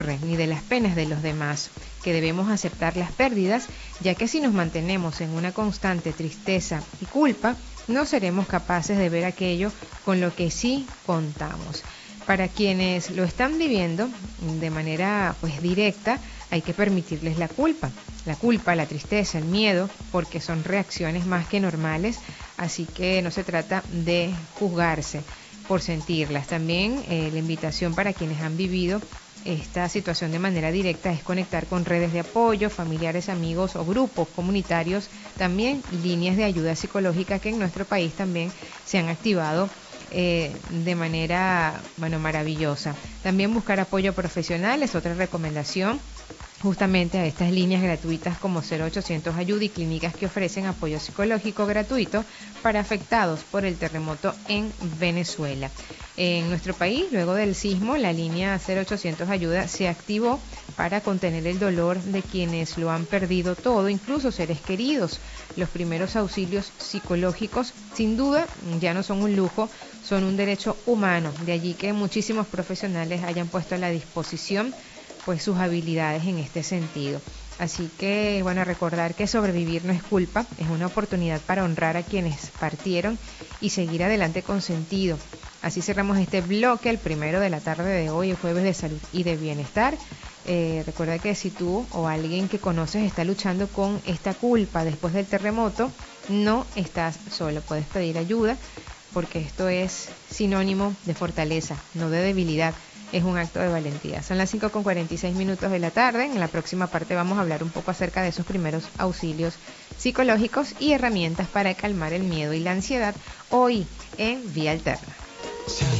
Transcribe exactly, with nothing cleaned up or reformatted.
ni de las penas de los demás, que debemos aceptar las pérdidas, ya que si nos mantenemos en una constante tristeza y culpa, no seremos capaces de ver aquello con lo que sí contamos. Para quienes lo están viviendo de manera pues directa, hay que permitirles la culpa. La culpa, la tristeza, el miedo, porque son reacciones más que normales, así que no se trata de juzgarse por sentirlas. También eh, la invitación para quienes han vivido esta situación de manera directa es conectar con redes de apoyo, familiares, amigos o grupos comunitarios, también líneas de ayuda psicológica que en nuestro país también se han activado eh, de manera, bueno, maravillosa. También buscar apoyo profesional es otra recomendación, justamente a estas líneas gratuitas como cero ochocientos Ayuda y clínicas que ofrecen apoyo psicológico gratuito para afectados por el terremoto en Venezuela. En nuestro país, luego del sismo, la línea cero ochocientos Ayuda se activó para contener el dolor de quienes lo han perdido todo, incluso seres queridos. Los primeros auxilios psicológicos, sin duda, ya no son un lujo, son un derecho humano. De allí que muchísimos profesionales hayan puesto a la disposición pues sus habilidades en este sentido. Así que, bueno, recordar que sobrevivir no es culpa, es una oportunidad para honrar a quienes partieron y seguir adelante con sentido. Así cerramos este bloque, el primero de la tarde de hoy, el jueves de salud y de bienestar. Eh, recuerda que si tú o alguien que conoces está luchando con esta culpa después del terremoto, no estás solo, puedes pedir ayuda, porque esto es sinónimo de fortaleza, no de debilidad. Es un acto de valentía. Son las cinco con cuarenta y seis minutos de la tarde. En la próxima parte vamos a hablar un poco acerca de esos primeros auxilios psicológicos y herramientas para calmar el miedo y la ansiedad hoy en Vía Alterna.